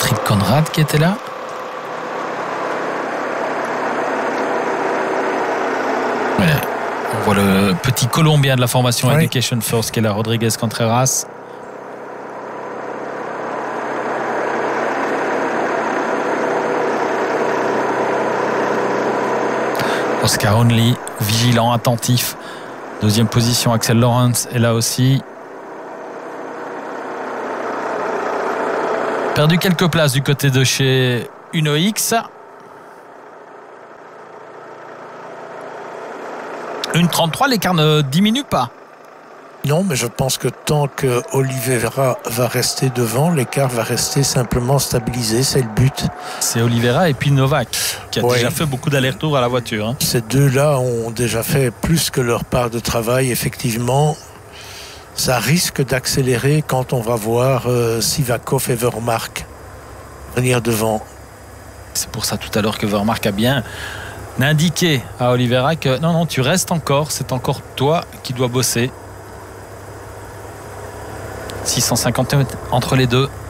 Patrick Conrad qui était là. Ouais. On voit le petit Colombien de la formation Education First qui est là, Rodriguez Contreras. Oscar Onley, vigilant, attentif. Deuxième position, Axel Lawrence est là aussi. Perdu quelques places du côté de chez Uno X. 1,33, l'écart ne diminue pas. Non, mais je pense que tant que Oliveira va rester devant, l'écart va rester simplement stabilisé, c'est le but. C'est Oliveira et puis Novak qui a déjà fait beaucoup d'allers-retours à la voiture. Hein. Ces deux-là ont déjà fait plus que leur part de travail, effectivement. Ça risque d'accélérer quand on va voir Sivakov et Vermark venir devant. C'est pour ça tout à l'heure que Vermark a bien indiqué à Oliveira que non, tu restes encore, c'est encore toi qui dois bosser. 650 entre les deux.